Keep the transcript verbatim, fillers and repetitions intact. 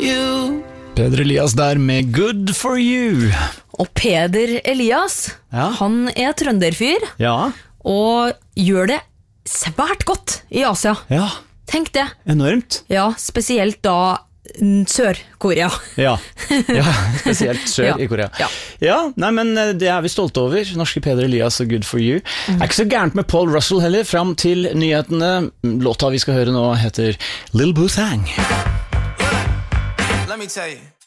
you. Peder Elias der med Good for you. Og Peder Elias, Ja. han er trønderfyr, Ja, og gjør det svært godt i Asia. ja, Tenk det. enormt. Ja, spesielt da mm, Sør-Korea. Ja, ja spesielt sør Ja. i Korea. Ja. Ja, nei, men eh, det er vi stolte over. Norske Peder Elias og Good for you. Er ikke så gærent med Paul Russell heller, fram til nyhetene. Låta vi skal høre nå heter Lil Boo Thang. Let me tell you.